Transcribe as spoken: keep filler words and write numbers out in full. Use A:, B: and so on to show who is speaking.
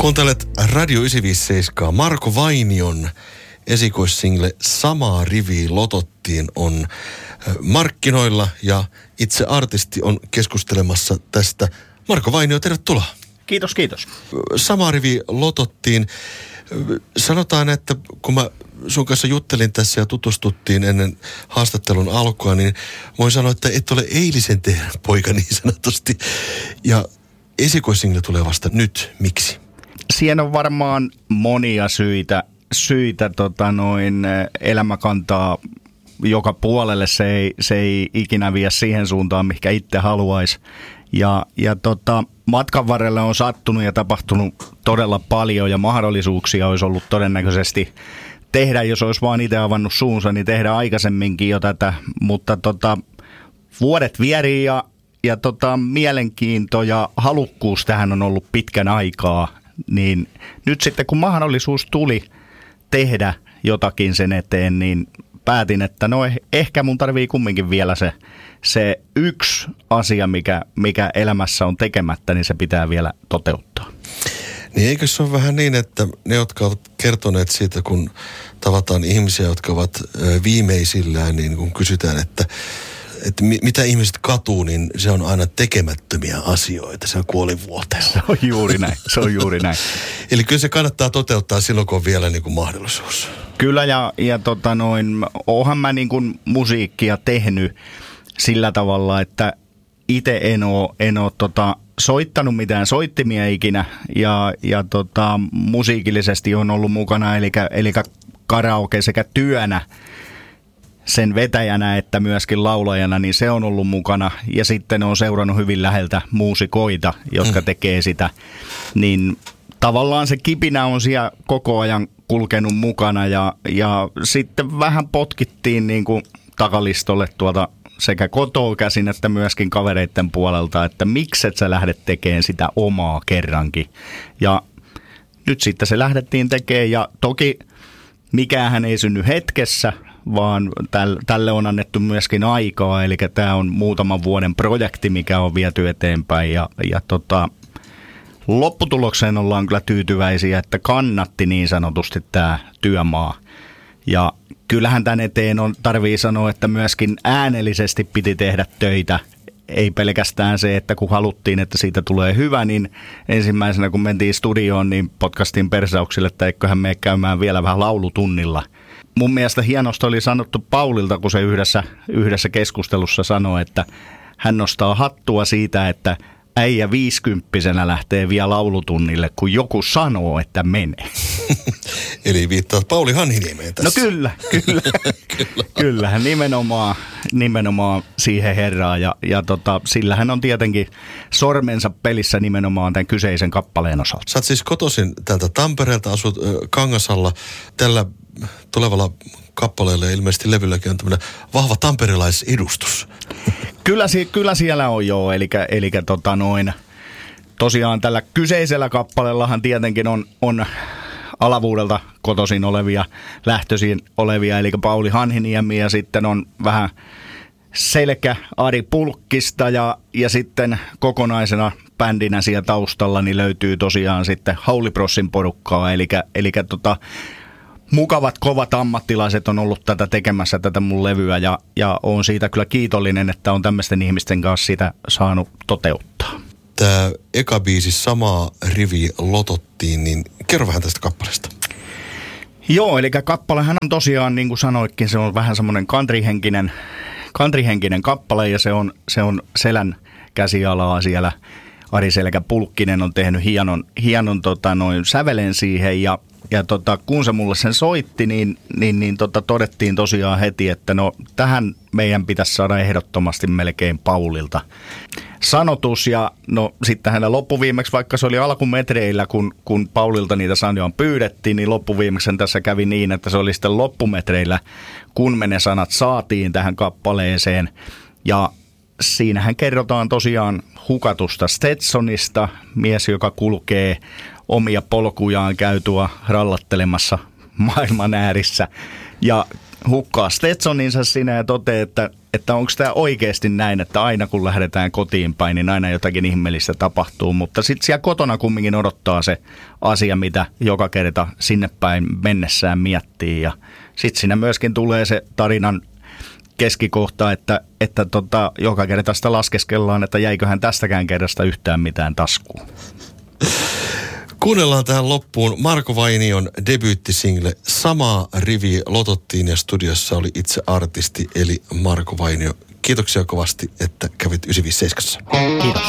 A: Kuuntelet Radio yhdeksänsataaviisikymmentäseitsemän. Marko Vainion esikoissingle Samaa riviä lotottiin on markkinoilla ja itse artisti on keskustelemassa tästä. Marko Vainio, tervetuloa.
B: Kiitos, kiitos.
A: Samaa riviä lotottiin. Sanotaan, että kun mä sun kanssa juttelin tässä ja tutustuttiin ennen haastattelun alkua, niin voin sanoa, että et ole eilisen teidän poika niin sanotusti. Ja esikoissingle tulee vasta nyt. Miksi?
B: Siihen on varmaan monia syitä. syitä tota noin, elämä kantaa joka puolelle. Se ei, se ei ikinä vie siihen suuntaan, mikä itse haluaisi. Ja, ja tota, matkan varrella on sattunut ja tapahtunut todella paljon ja mahdollisuuksia olisi ollut todennäköisesti tehdä, jos olisi vaan itse avannut suunsa, niin tehdä aikaisemminkin jo tätä. Mutta tota, vuodet vierii ja, ja tota, mielenkiinto ja halukkuus tähän on ollut pitkän aikaa. Niin nyt sitten kun mahdollisuus tuli tehdä jotakin sen eteen, niin päätin, että no ehkä mun tarvii kumminkin vielä se, se yksi asia, mikä, mikä elämässä on tekemättä, niin se pitää vielä toteuttaa.
A: Niin eikö se ole vähän niin, että ne, jotka ovat kertoneet siitä, kun tavataan ihmisiä, jotka ovat viimeisillään, niin kun kysytään, että, että mitä ihmiset katuu, niin se on aina tekemättömiä asioita, se on kuolivuoteella.
B: Se on juuri näin, se on juuri näin.
A: Eli kyllä se kannattaa toteuttaa silloin, kun on vielä niin kuin mahdollisuus.
B: Kyllä ja, ja tota noin, oonhan mä niin kuin musiikkia tehnyt sillä tavalla, että itse en ole, en ole tota, soittanut mitään soittimia ikinä ja, ja tota, musiikillisesti on ollut mukana, eli, eli karaoke sekä työnä sen vetäjänä että myöskin laulajana, niin se on ollut mukana. Ja sitten on seurannut hyvin läheltä muusikoita, jotka mm. tekee sitä. Niin tavallaan se kipinä on siellä koko ajan kulkenut mukana ja, ja sitten vähän potkittiin niin kuin takalistolle tuolta sekä kotoa käsin että myöskin kavereiden puolelta, että mikset sä lähdet tekemään sitä omaa kerrankin. Ja nyt sitten se lähdettiin tekemään ja toki mikäänhän ei synny hetkessä, vaan tälle on annettu myöskin aikaa, eli tämä on muutaman vuoden projekti, mikä on viety eteenpäin ja, ja tota, lopputulokseen ollaan kyllä tyytyväisiä, että kannatti niin sanotusti tämä työmaa. Ja kyllähän tämän eteen on, tarvii sanoa, että myöskin äänellisesti piti tehdä töitä. Ei pelkästään se, että kun haluttiin, että siitä tulee hyvä, niin ensimmäisenä kun mentiin studioon, niin potkastiin persauksille, että eiköhän mene käymään vielä vähän laulutunnilla. Mun mielestä hienosti oli sanottu Paulilta, kun se yhdessä, yhdessä keskustelussa sanoi, että hän nostaa hattua siitä, että äijä viisikymppisenä lähtee vielä laulutunnille, kun joku sanoo, että menee.
A: Eli viittaat Pauli Hanhiniemeen tässä.
B: No kyllä, kyllä. kyllä. Kyllähän nimenomaan, nimenomaan siihen herraan. Ja, ja tota, sillä hän on tietenkin sormensa pelissä nimenomaan tämän kyseisen kappaleen osalta.
A: Sä oot siis kotoisin täältä Tampereelta, asut ö, Kangasalla. Tällä tulevalla kappaleella ja ilmeisesti levylläkin on tämmöinen vahva tamperelaisedustus.
B: Kyllä, kyllä siellä on joo, eli, eli tota noin, tosiaan tällä kyseisellä kappaleellahan tietenkin on, on alavuudelta kotoisin olevia, lähtöisin olevia, eli Pauli Hanhiniemi ja sitten on vähän selkä Ari Pulkkista ja, ja sitten kokonaisena bändinä siellä taustalla niin löytyy tosiaan sitten Hauliprossin porukkaa, eli, eli tota, mukavat, kovat ammattilaiset on ollut tätä tekemässä, tätä mun levyä, ja, ja olen siitä kyllä kiitollinen, että on tämmöisten ihmisten kanssa sitä saanut toteuttaa.
A: Tämä eka biisi Samaa riviä lotottiin, niin kerro vähän tästä kappaleesta.
B: Joo, eli kappalehan on tosiaan, niin kuin sanoitkin, se on vähän semmoinen countryhenkinen, countryhenkinen kappale, ja se on, se on Selän käsialaa siellä. Ari Selkä Pulkkinen on tehnyt hienon, hienon tota, noin sävelen siihen, ja Ja tota, kun se mulle sen soitti, niin, niin, niin tota, todettiin tosiaan heti, että no tähän meidän pitäisi saada ehdottomasti melkein Paulilta sanotus. Ja no sittenhän loppuviimeksi, vaikka se oli alkumetreillä, kun, kun Paulilta niitä sanoja pyydettiin, niin loppuviimeksi tässä kävi niin, että se oli sitten loppumetreillä, kun me ne sanat saatiin tähän kappaleeseen. Ja siinähän kerrotaan tosiaan hukatusta Stetsonista, mies, joka kulkee omia polkujaan käytua rallattelemassa maailman äärissä. Ja hukkaa Stetssoninsa sinä ja toteaa, että, että onko tämä oikeasti näin, että aina kun lähdetään kotiin päin, niin aina jotakin ihmeellistä tapahtuu. Mutta sitten siellä kotona kumminkin odottaa se asia, mitä joka kerta sinne päin mennessään miettii. Ja sitten siinä myöskin tulee se tarinan keskikohta, että, että tota, joka kerta sitä laskeskellaan, että jäiköhän tästäkään kerrasta yhtään mitään taskuun.
A: Kuunnellaan tähän loppuun Marko Vainion debyyttisingle. Samaa riviä lotottiin ja studiossa oli itse artisti eli Marko Vainio. Kiitoksia kovasti, että kävit yhdeksänsataaviisikymmentäseitsemän.
B: Kiitos.